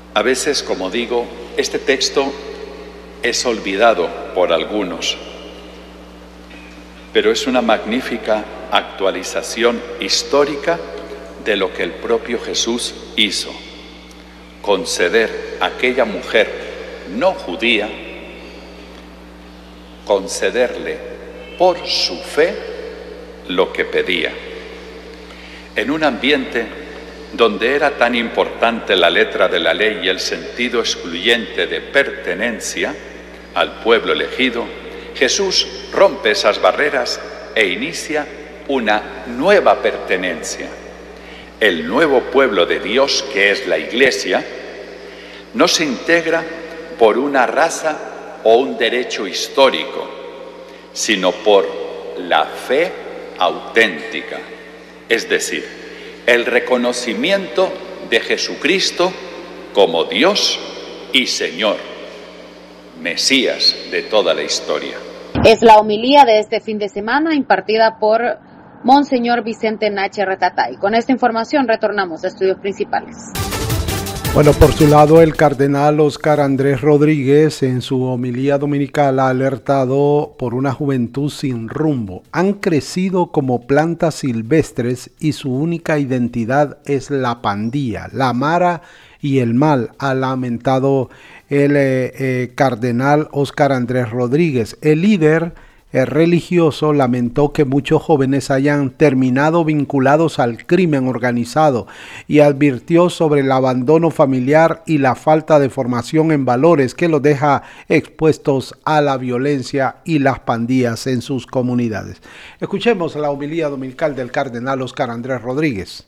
A veces, como digo, este texto es olvidado por algunos, pero es una magnífica actualización histórica de lo que el propio Jesús hizo: conceder a aquella mujer no judía, concederle por su fe lo que pedía. En un ambiente donde era tan importante la letra de la ley y el sentido excluyente de pertenencia al pueblo elegido, Jesús rompe esas barreras e inicia una nueva pertenencia. El nuevo pueblo de Dios, que es la Iglesia, no se integra por una raza o un derecho histórico, sino por la fe auténtica, es decir, el reconocimiento de Jesucristo como Dios y Señor, Mesías de toda la historia. Es la homilía de este fin de semana impartida por Monseñor Vicente Nache Retatay. Con esta información retornamos a estudios principales. Bueno, por su lado, el cardenal Óscar Andrés Rodríguez en su homilía dominical ha alertado por una juventud sin rumbo. Han crecido como plantas silvestres y su única identidad es la pandilla, la mara y el mal, ha lamentado el cardenal Óscar Andrés Rodríguez. El líder religioso lamentó que muchos jóvenes hayan terminado vinculados al crimen organizado y advirtió sobre el abandono familiar y la falta de formación en valores que los deja expuestos a la violencia y las pandillas en sus comunidades. Escuchemos la homilía dominical del cardenal Óscar Andrés Rodríguez.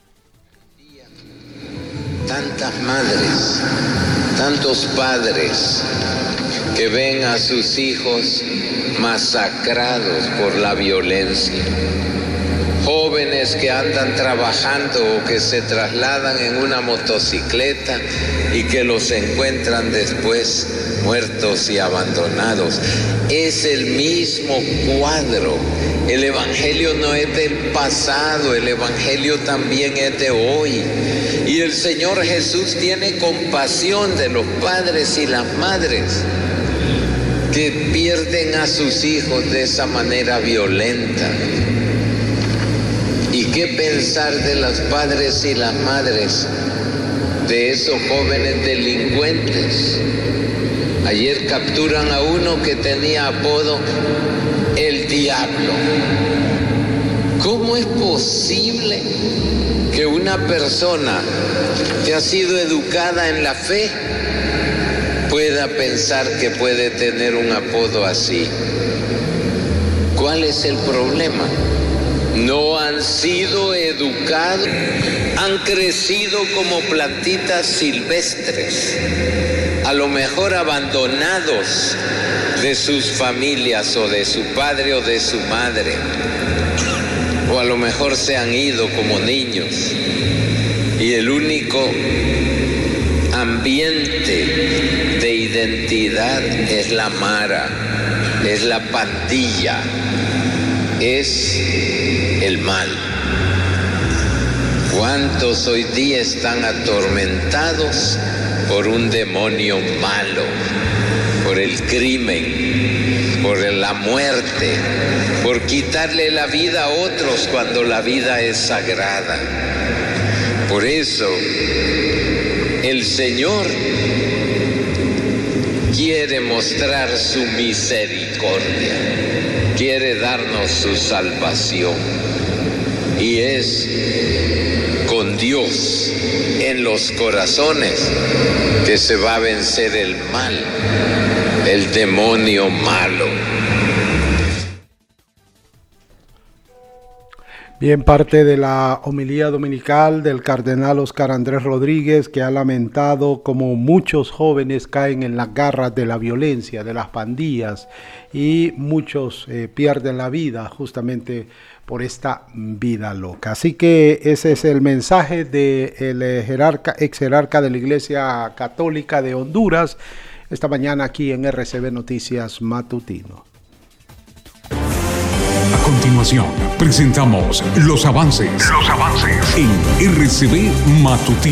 Tantas madres, tantos padres que ven a sus hijos masacrados por la violencia, jóvenes que andan trabajando o que se trasladan en una motocicleta y que los encuentran después muertos y abandonados. Es el mismo cuadro. El Evangelio no es del pasado, el Evangelio también es de hoy. Y el Señor Jesús tiene compasión de los padres y las madres que pierden a sus hijos de esa manera violenta. ¿Y qué pensar de los padres y las madres de esos jóvenes delincuentes? Ayer capturan a uno que tenía apodo El Diablo. ¿Cómo es posible que una persona que ha sido educada en la fe pueda pensar que puede tener un apodo así? ¿Cuál es el problema? No han sido educados, han crecido como plantitas silvestres, a lo mejor abandonados de sus familias o de su padre o de su madre, o a lo mejor se han ido como niños y el único ambiente de identidad es la mara, es la pandilla, es el mal. ¿Cuántos hoy día están atormentados por un demonio malo, por el crimen, por la muerte, por quitarle la vida a otros cuando la vida es sagrada? Por eso el Señor quiere mostrar su misericordia, quiere darnos su salvación, y es con Dios en los corazones que se va a vencer el mal, el demonio malo. Bien, parte de la homilía dominical del cardenal Óscar Andrés Rodríguez, que ha lamentado como muchos jóvenes caen en las garras de la violencia, de las pandillas, y muchos pierden la vida justamente por esta vida loca. Así que ese es el mensaje del ex jerarca de la Iglesia Católica de Honduras esta mañana aquí en RCB Noticias Matutino. A continuación, presentamos los avances en RCB Matutino.